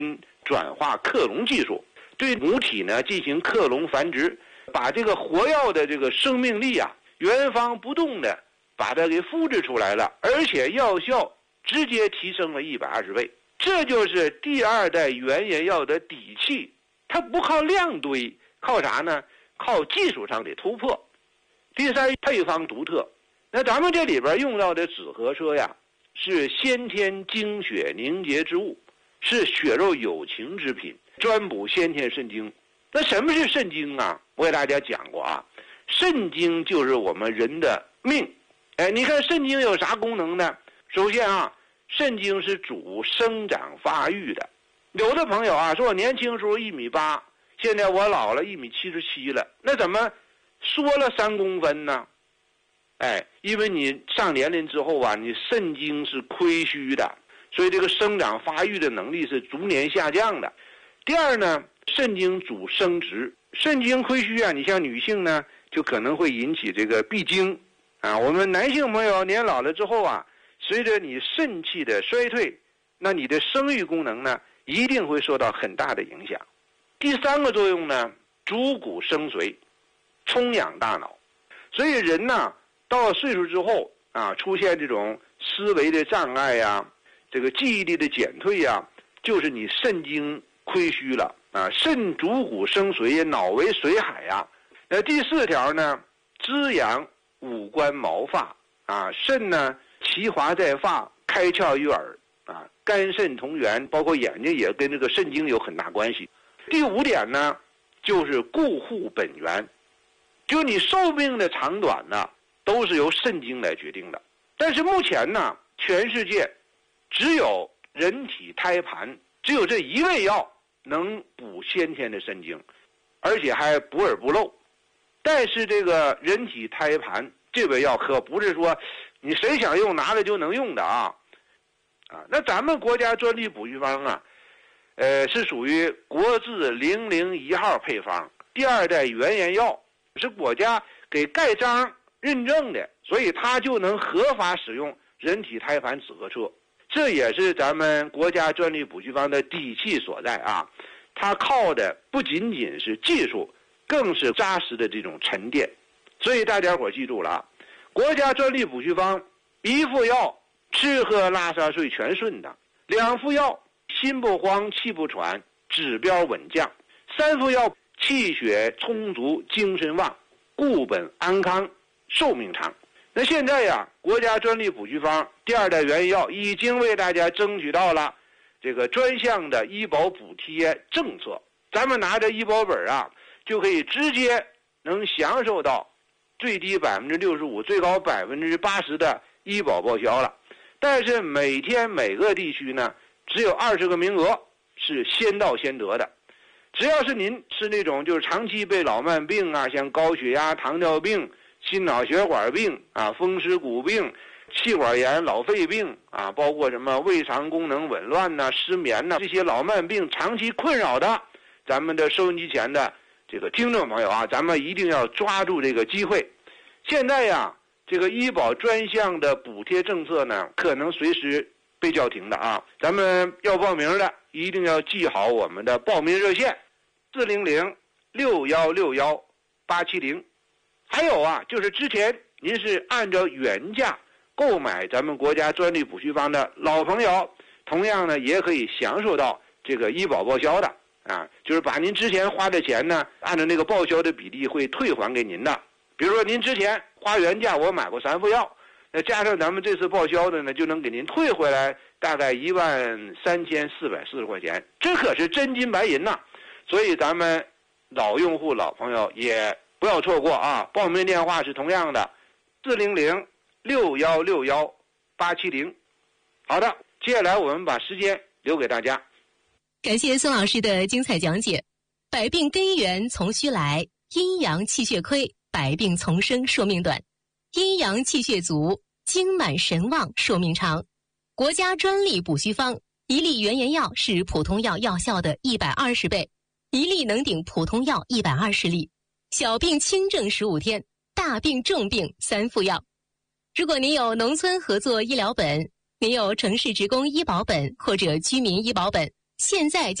转化克隆技术，对母体呢进行克隆繁殖，把这个活跃的这个生命力啊原封不动的把它给复制出来了，而且药效直接提升了120倍。这就是第二代原研药的底气，它不靠量堆，靠啥呢？靠技术上的突破。第三，配方独特。那咱们这里边用到的紫河车呀，是先天精血凝结之物，是血肉有情之品，专补先天肾精。那什么是肾精啊？我给大家讲过啊，肾精就是我们人的命。你看肾精有啥功能呢？首先啊，肾精是主生长发育的。有的朋友啊说，我年轻时候1.8米，现在我老了1.77米了，那怎么缩了3公分呢？因为你上年龄之后啊，你肾精是亏虚的，所以这个生长发育的能力是逐年下降的。第二呢，肾精主生殖，肾精亏虚啊，你像女性呢，就可能会引起这个闭经啊。我们男性朋友年老了之后啊，随着你肾气的衰退，那你的生育功能呢，一定会受到很大的影响。第三个作用呢，主骨生髓，充养大脑。所以人呢，到了岁数之后啊，出现这种思维的障碍呀，这个记忆力的减退呀，就是你肾精亏虚了啊。肾主骨生髓，脑为髓海呀。第四条呢，滋养五官毛发啊。肾呢，其华在发，开窍于耳啊。肝肾同源，包括眼睛也跟这个肾精有很大关系。第五点呢，就是固护本源，就你寿命的长短呢，都是由肾精来决定的。但是目前呢，全世界只有人体胎盘，只有这一味药能补先天的肾精，而且还补而不漏。但是这个人体胎盘这味药可不是说你谁想用拿了就能用的啊。那咱们国家专利补虚方啊，是属于国字001号配方，第二代原研药，是国家给盖章认证的，所以它就能合法使用人体胎盘紫河车。这也是咱们国家专利补虚方的底气所在啊。它靠的不仅仅是技术，更是扎实的这种沉淀。所以大家伙记住了啊，国家专利补虚方一副药吃喝拉撒睡全顺当，2副药心不慌气不喘，指标稳降，3副药气血充足精神旺，固本安康寿命长。那现在呀，国家专利补虚方第二代原研药已经为大家争取到了这个专项的医保补贴政策，咱们拿着医保本啊，就可以直接能享受到最低65%最高80%的医保报销了。但是每天每个地区呢，只有20个名额是先到先得的。只要是您是那种就是长期被老慢病啊，像高血压、糖尿病、心脑血管病啊、风湿骨病、气管炎、老肺病啊，包括什么胃肠功能紊乱呐、失眠呐，这些老慢病长期困扰的，咱们的收音机前的这个听众朋友啊，咱们一定要抓住这个机会。现在呀，这个医保专项的补贴政策呢，可能随时被叫停的啊。咱们要报名的一定要记好我们的报名热线400-6161-870。还有啊，就是之前您是按照原价购买咱们国家专利补虚方的老朋友，同样呢也可以享受到这个医保报销的啊，就是把您之前花的钱呢，按照那个报销的比例会退还给您的。比如说您之前花原价我买过3副药，那加上咱们这次报销的呢，就能给您退回来大概13440块钱，这可是真金白银呐。所以咱们老用户老朋友也不要错过啊！报名电话是同样的，400-6161-870。好的，接下来我们把时间留给大家。 感谢宋老师的精彩讲解。百病根源从虚来，阴阳气血亏，百病丛生，寿命短；阴阳气血足，精满神旺，寿命长。国家专利补虚方，一粒原研药是普通药药效的120倍，一粒能顶普通药120粒。小病轻症15天，大病重病3副药。如果您有农村合作医疗本，您有城市职工医保本或者居民医保本， 现在